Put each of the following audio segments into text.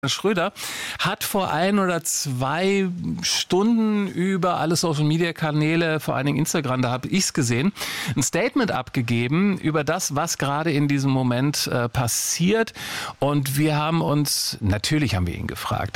Schröder hat vor 1 oder 2 Stunden über alle Social-Media-Kanäle, vor allen Dingen Instagram, da habe ich es gesehen, ein Statement abgegeben über das, was gerade in diesem Moment passiert. Und wir haben uns, natürlich haben wir ihn gefragt,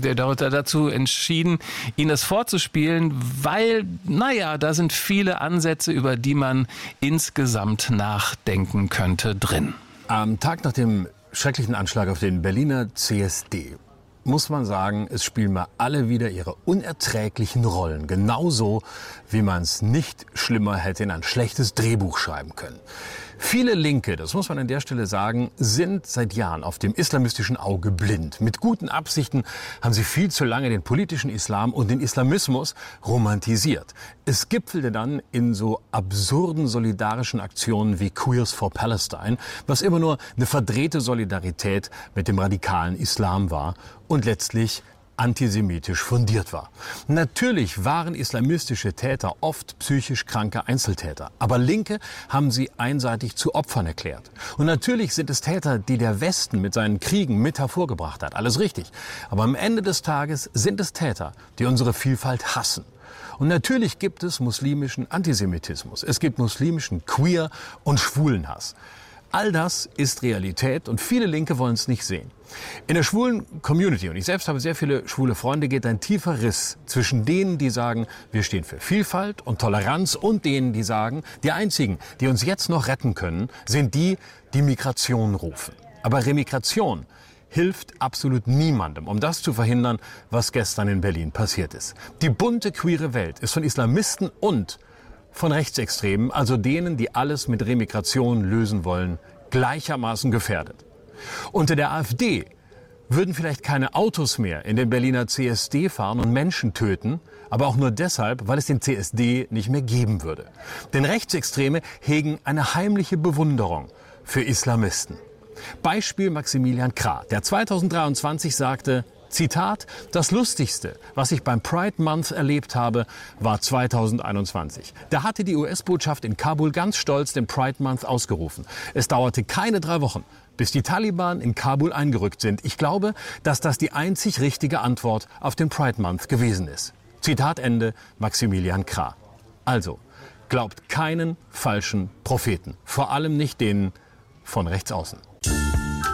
dazu entschieden, ihn das vorzuspielen, weil, da sind viele Ansätze, über die man insgesamt nachdenken könnte, drin. Am Tag nach dem schrecklichen Anschlag auf den Berliner CSD muss man sagen, es spielen mal alle wieder ihre unerträglichen Rollen. Genauso, wie man es nicht schlimmer hätte in ein schlechtes Drehbuch schreiben können. Viele Linke, das muss man an der Stelle sagen, sind seit Jahren auf dem islamistischen Auge blind. Mit guten Absichten haben sie viel zu lange den politischen Islam und den Islamismus romantisiert. Es gipfelte dann in so absurden solidarischen Aktionen wie Queers for Palestine, was immer nur eine verdrehte Solidarität mit dem radikalen Islam war und letztlich antisemitisch fundiert war. Natürlich waren islamistische Täter oft psychisch kranke Einzeltäter, aber Linke haben sie einseitig zu Opfern erklärt. Und natürlich sind es Täter, die der Westen mit seinen Kriegen mit hervorgebracht hat. Alles richtig. Aber am Ende des Tages sind es Täter, die unsere Vielfalt hassen. Und natürlich gibt es muslimischen Antisemitismus. Es gibt muslimischen Queer- und Schwulenhass. All das ist Realität und viele Linke wollen es nicht sehen. In der schwulen Community, und ich selbst habe sehr viele schwule Freunde, geht ein tiefer Riss zwischen denen, die sagen, wir stehen für Vielfalt und Toleranz, und denen, die sagen, die einzigen, die uns jetzt noch retten können, sind die, die Migration rufen. Aber Remigration hilft absolut niemandem, um das zu verhindern, was gestern in Berlin passiert ist. Die bunte queere Welt ist von Islamisten und von Rechtsextremen, also denen, die alles mit Remigration lösen wollen, gleichermaßen gefährdet. Unter der AfD würden vielleicht keine Autos mehr in den Berliner CSD fahren und Menschen töten, aber auch nur deshalb, weil es den CSD nicht mehr geben würde. Denn Rechtsextreme hegen eine heimliche Bewunderung für Islamisten. Beispiel Maximilian Krah, der 2023 sagte, Zitat, das Lustigste, was ich beim Pride Month erlebt habe, war 2021. Da hatte die US-Botschaft in Kabul ganz stolz den Pride Month ausgerufen. Es dauerte keine 3 Wochen, bis die Taliban in Kabul eingerückt sind. Ich glaube, dass das die einzig richtige Antwort auf den Pride Month gewesen ist. Zitat Ende, Maximilian Krah. Also, glaubt keinen falschen Propheten, vor allem nicht denen von rechts außen.